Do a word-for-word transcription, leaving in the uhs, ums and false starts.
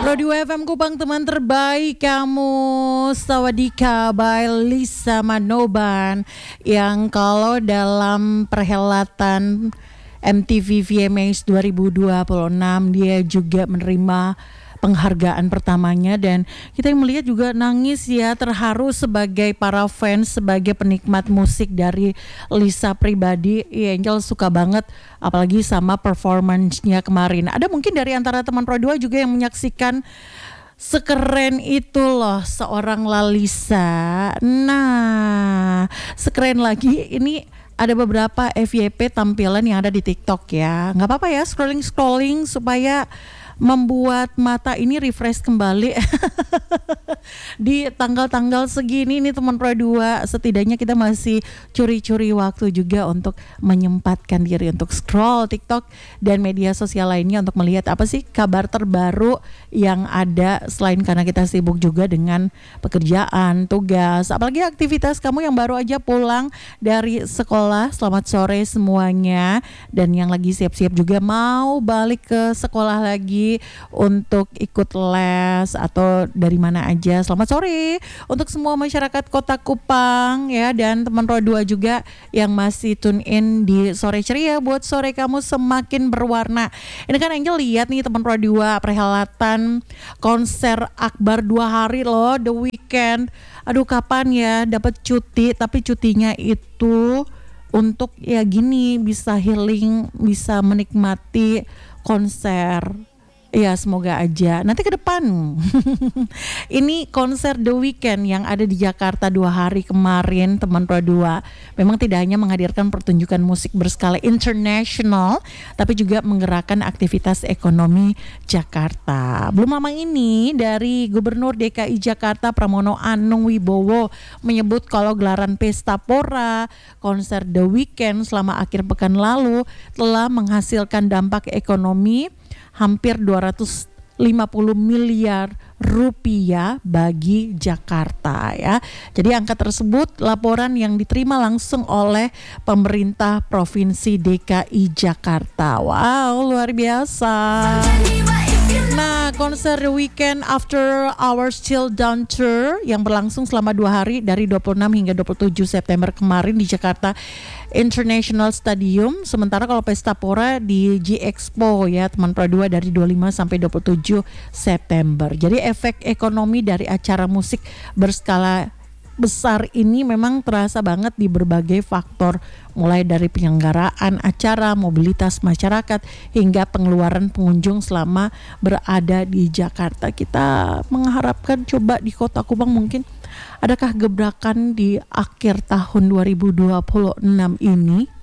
Pro dua F M Kupang, teman terbaik kamu. Sawadika by Lisa Manoban, yang kalau dalam perhelatan M T V V M As dua ribu dua puluh enam dia juga menerima penghargaan pertamanya, dan kita yang melihat juga nangis ya, terharu sebagai para fans, sebagai penikmat musik dari Lisa pribadi. Ya, Angel suka banget apalagi sama performance-nya kemarin. Ada mungkin dari antara teman Pro dua juga yang menyaksikan sekeren itu loh seorang Lalisa. Nah, sekeren lagi ini ada beberapa F Y P tampilan yang ada di TikTok ya. Nggak apa-apa ya, scrolling-scrolling supaya membuat mata ini refresh kembali di tanggal-tanggal segini nih teman Pro dua. Setidaknya kita masih curi-curi waktu juga untuk menyempatkan diri untuk scroll TikTok dan media sosial lainnya untuk melihat apa sih kabar terbaru yang ada, selain karena kita sibuk juga dengan pekerjaan, tugas, apalagi aktivitas. Kamu yang baru aja pulang dari sekolah, selamat sore semuanya, dan yang lagi siap-siap juga mau balik ke sekolah lagi untuk ikut les atau dari mana aja, selamat sore untuk semua masyarakat Kota Kupang ya, dan teman Pro dua juga yang masih tune in di Sore Ceria buat sore kamu semakin berwarna. Ini kan Angel lihat nih teman Pro dua, perhelatan konser akbar dua hari loh, The Weeknd. Aduh, kapan ya dapat cuti, tapi cutinya itu untuk ya gini, bisa healing, bisa menikmati konser. Ya, semoga aja nanti ke depan. Ini konser The Weeknd yang ada di Jakarta dua hari kemarin teman Pro dua memang tidak hanya menghadirkan pertunjukan musik berskala internasional, tapi juga menggerakkan aktivitas ekonomi Jakarta. Belum lama ini dari Gubernur D K I Jakarta Pramono Anung Wibowo menyebut kalau gelaran Pesta Pora konser The Weeknd selama akhir pekan lalu telah menghasilkan dampak ekonomi hampir dua ratus lima puluh miliar rupiah bagi Jakarta ya. Jadi angka tersebut laporan yang diterima langsung oleh pemerintah Provinsi D K I Jakarta. Wow, luar biasa. Nah, konser The Weeknd After Our Chill Down Tour yang berlangsung selama dua hari dari dua puluh enam hingga dua puluh tujuh September kemarin di Jakarta International Stadium. Sementara kalau Pesta Pora di G Expo ya teman Pro dua dari dua puluh lima sampai dua puluh tujuh September. Jadi efek ekonomi dari acara musik berskala besar ini memang terasa banget di berbagai faktor, mulai dari penyelenggaraan acara, mobilitas masyarakat, hingga pengeluaran pengunjung selama berada di Jakarta. Kita mengharapkan coba di Kota Kupang mungkin adakah gebrakan di akhir tahun dua ribu dua puluh enam ini